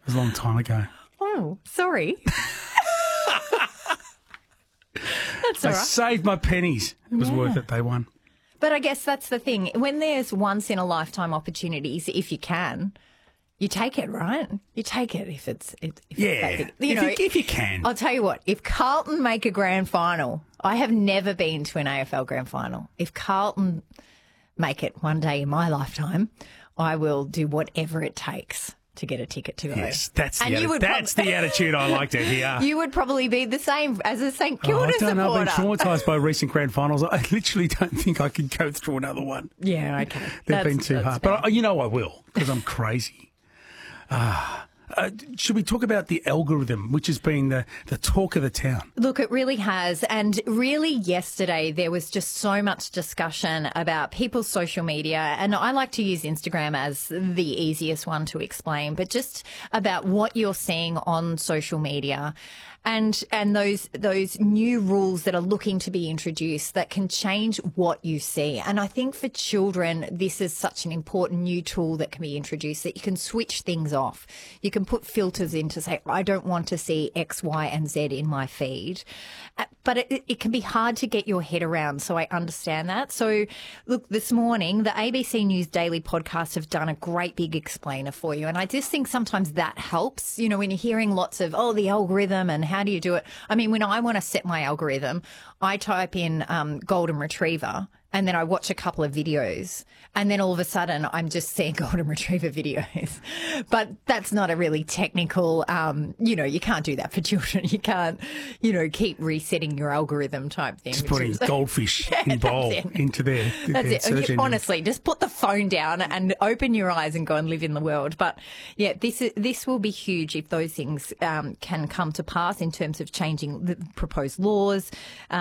was a long time ago. Oh, sorry. That's all I right. saved my pennies. It was worth it. They won. But I guess that's the thing. When there's once-in-a-lifetime opportunities, if you can, you take it, right? You take it if it's that big. If you can. I'll tell you what, if Carlton make a grand final, I have never been to an AFL grand final. If Carlton make it one day in my lifetime, I will do whatever it takes to get a ticket to go. Yes, that's the attitude I like to hear. You would probably be the same as a St Kilda I don't know. I've been supporter. traumatised by recent grand finals. I literally don't think I could go through another one. Yeah, okay. They've been too hard. fair. But I will, because I'm crazy. Should we talk about the algorithm, which has been the talk of the town? Look, it really has. And really yesterday there was just so much discussion about people's social media. And I like to use Instagram as the easiest one to explain, but just about what you're seeing on social media and those new rules that are looking to be introduced that can change what you see. And I think for children, this is such an important new tool that can be introduced, that you can switch things off. You can put filters in to say, I don't want to see X, Y, and Z in my feed. But it can be hard to get your head around, so I understand that. So, look, this morning, the ABC News Daily podcast have done a great big explainer for you. And I just think sometimes that helps, when you're hearing lots of, the algorithm and how do you do it? I mean, when I want to set my algorithm, I type in golden retriever and then I watch a couple of videos and then all of a sudden I'm just seeing golden retriever videos. But that's not a really technical, you can't do that for children. You can't, keep resetting your algorithm type thing. Just putting goldfish in bowl into their That's search it. engine. Honestly, just put the phone down and open your eyes and go and live in the world. But yeah, this will be huge if those things can come to pass in terms of changing the proposed laws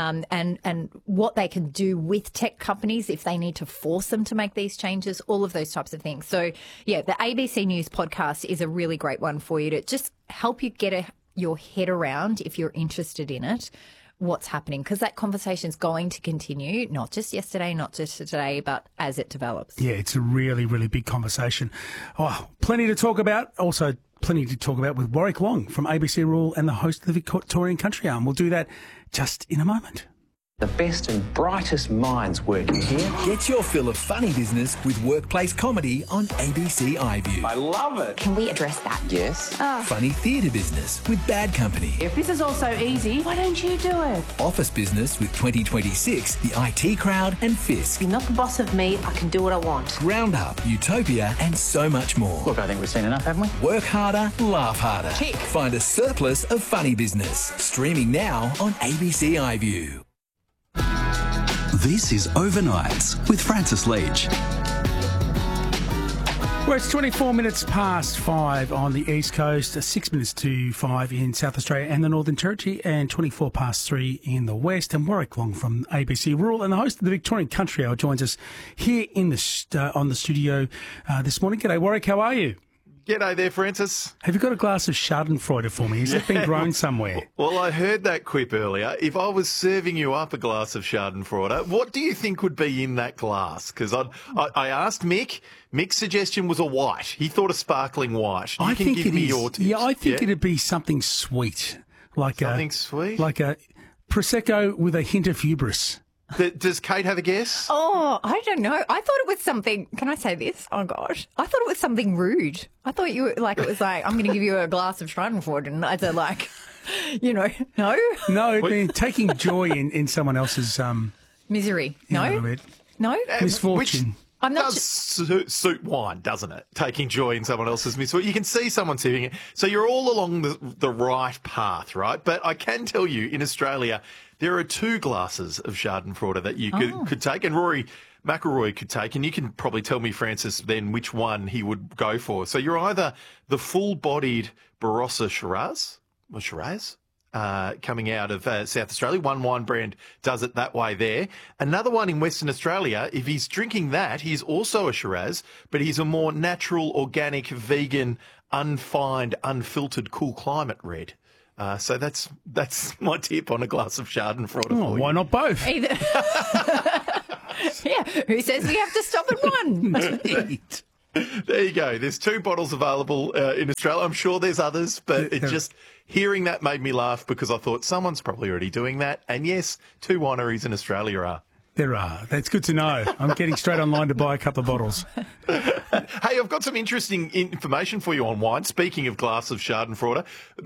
and what they can do with tech companies if they need to force them to make these changes, all of those types of things. So yeah, the ABC News podcast is a really great one for you to just help you get your head around, if you're interested in it, what's happening, because that conversation's going to continue, not just yesterday, not just today, but as it develops. Yeah, it's a really, really big conversation. Oh, plenty to talk about. Also, plenty to talk about with Warwick Wong from ABC Rural and the host of the Victorian Country Arm. We'll do that just in a moment. The best and brightest minds working here. Get your fill of funny business with workplace comedy on ABC iView. I love it. Can we address that? Yes. Funny theatre business with Bad Company. If this is all so easy, why don't you do it? Office business with 2026, the IT Crowd and Fisk. You're not the boss of me. I can do what I want. Roundup, Utopia and so much more. Look, I think we've seen enough, haven't we? Work harder, laugh harder. Tick. Find a surplus of funny business. Streaming now on ABC iView. This is Overnights with Francis Leach. Well, it's 24 minutes past 5 on the East Coast, 6 minutes to 5 in South Australia and the Northern Territory, and 24 past 3 in the West. And Warwick Wong from ABC Rural and the host of the Victorian Country Hour joins us here in on the studio this morning. G'day, Warwick. How are you? G'day there, Francis. Have you got a glass of Schadenfreude for me? Has it been grown somewhere? Well, I heard that quip earlier. If I was serving you up a glass of Schadenfreude, what do you think would be in that glass? Because I asked Mick. Mick's suggestion was a white. He thought a sparkling white. I think give me your tips. Yeah, I think it'd be something sweet. Something sweet? Like a Prosecco with a hint of hubris. Does Kate have a guess? Oh, I don't know. I thought it was something. Can I say this? Oh gosh, I thought it was something rude. I thought you were like, it was like, I'm going to give you a glass of Schadenfreude, and I said like, no. No, I mean, taking joy in someone else's Misery. a No, little bit. no. Misfortune. I'm not. Does suit wine, doesn't it? Taking joy in someone else's misfortune. You can see someone doing it. So you're all along the right path, right? But I can tell you, in Australia, there are 2 glasses of Schadenfreude that you could take, and Rory McIlroy could take, and you can probably tell me, Francis, then which one he would go for. So you're either the full-bodied Barossa Shiraz, or Shiraz, coming out of South Australia. One wine brand does it that way there. Another one in Western Australia, if he's drinking that, he's also a Shiraz, but he's a more natural, organic, vegan, unfined, unfiltered, cool climate red. So that's my tip on a glass of Schadenfreude. Oh, why not both? Either. Yeah, who says we have to stop at one? There you go. There's 2 bottles available in Australia. I'm sure there's others, but hearing that made me laugh because I thought someone's probably already doing that. And yes, 2 wineries in Australia are. There are. That's good to know. I'm getting straight online to buy a couple of bottles. Hey, I've got some interesting information for you on wine. Speaking of glass of Schadenfreude,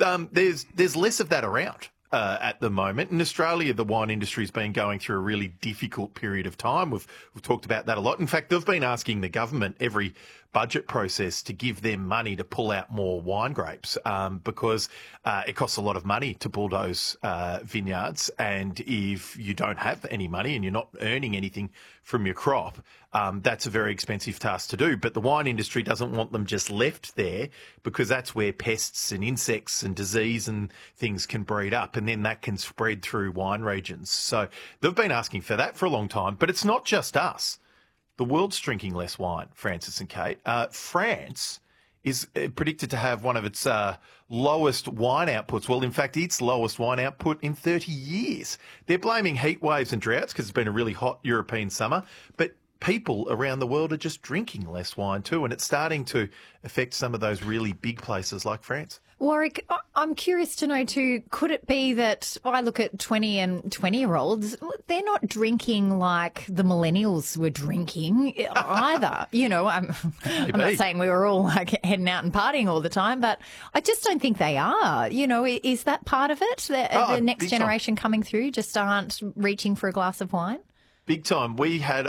there's less of that around at the moment. In Australia, the wine industry's been going through a really difficult period of time. We've talked about that a lot. In fact, they've been asking the government every budget process to give them money to pull out more wine grapes because it costs a lot of money to bulldoze vineyards. And if you don't have any money and you're not earning anything from your crop, that's a very expensive task to do. But the wine industry doesn't want them just left there because that's where pests and insects and disease and things can breed up. And then that can spread through wine regions. So they've been asking for that for a long time. But it's not just us. The world's drinking less wine, Francis and Kate. France is predicted to have one of its lowest wine outputs. Well, in fact, its lowest wine output in 30 years. They're blaming heat waves and droughts because it's been a really hot European summer. But people around the world are just drinking less wine too, and it's starting to affect some of those really big places like France. Warwick, I'm curious to know too, could it be that I look at 20 and 20-year-olds, they're not drinking like the millennials were drinking either. You know, I'm not saying we were all like heading out and partying all the time, but I just don't think they are. You know, is that part of it? The next generation coming through just aren't reaching for a glass of wine? Big time. We had a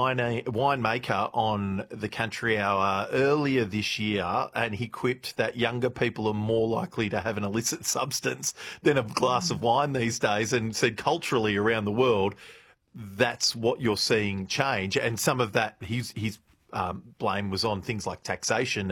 winemaker on the Country Hour earlier this year, and he quipped that younger people are more likely to have an illicit substance than a glass of wine these days, and said culturally around the world, that's what you're seeing change. And some of that, his blame was on things like taxation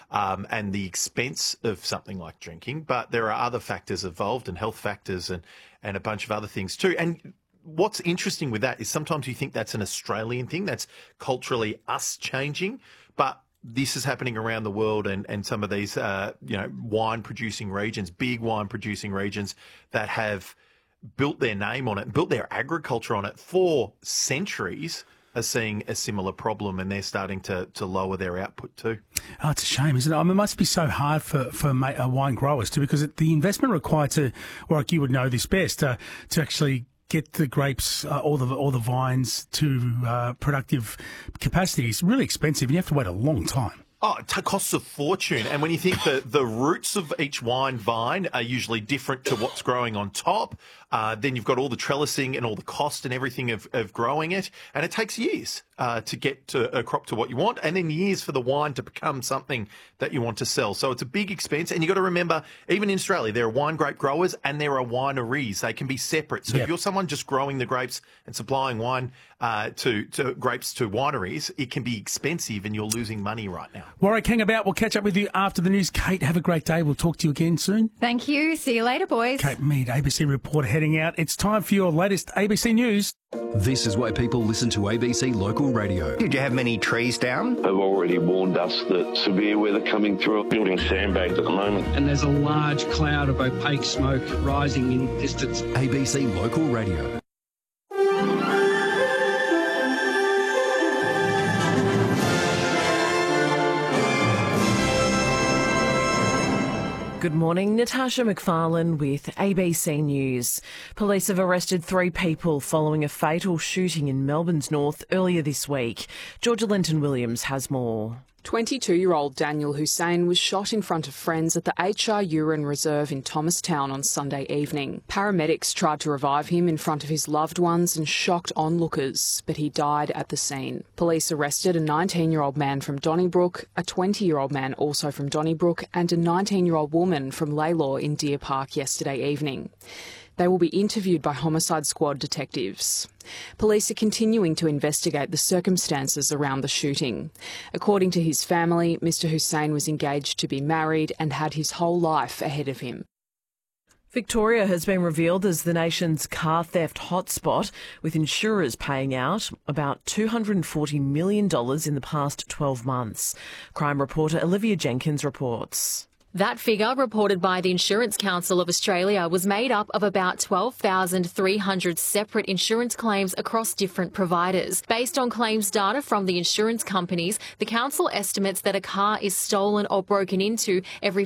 and the expense of something like drinking. But there are other factors involved, and health factors and a bunch of other things too. And what's interesting with that is sometimes you think that's an Australian thing, that's culturally us changing, but this is happening around the world, and some of these, wine-producing regions, big wine-producing regions that have built their name on it, built their agriculture on it for centuries, are seeing a similar problem, and they're starting to lower their output too. Oh, it's a shame, isn't it? I mean, it must be so hard for wine growers too, because the investment required to, or like you would know this best, to actually get the grapes, all the vines to productive capacity is really expensive, and you have to wait a long time. Oh, it costs a fortune. And when you think that the roots of each wine vine are usually different to what's growing on top, then you've got all the trellising and all the cost and everything of growing it. And it takes years to get to a crop to what you want, and then years for the wine to become something that you want to sell. So it's a big expense. And you've got to remember, even in Australia, there are wine grape growers and there are wineries. They can be separate. So if you're someone just growing the grapes and supplying wine to grapes to wineries, it can be expensive and you're losing money right now. Warwick, hang about. We'll catch up with you after the news. Kate, have a great day. We'll talk to you again soon. Thank you. See you later, boys. Kate Mead, ABC reporter, heading out. It's time for your latest ABC News. This is why people listen to ABC Local Radio. Did you have many trees down? They've already warned us that severe weather coming through, building sandbags at the moment. And there's a large cloud of opaque smoke rising in distance. ABC Local Radio. Good morning, Natasha McFarlane with ABC News. Police have arrested 3 people following a fatal shooting in Melbourne's north earlier this week. Georgia Linton-Williams has more. 22-year-old Daniel Hussein was shot in front of friends at the HR Urine Reserve in Thomastown on Sunday evening. Paramedics tried to revive him in front of his loved ones and shocked onlookers, but he died at the scene. Police arrested a 19-year-old man from Donnybrook, a 20-year-old man also from Donnybrook, and a 19-year-old woman from Laylaw in Deer Park yesterday evening. They will be interviewed by Homicide Squad detectives. Police are continuing to investigate the circumstances around the shooting. According to his family, Mr. Hussein was engaged to be married and had his whole life ahead of him. Victoria has been revealed as the nation's car theft hotspot, with insurers paying out about $240 million in the past 12 months. Crime reporter Olivia Jenkins reports. That figure, reported by the Insurance Council of Australia, was made up of about 12,300 separate insurance claims across different providers. Based on claims data from the insurance companies, the council estimates that a car is stolen or broken into every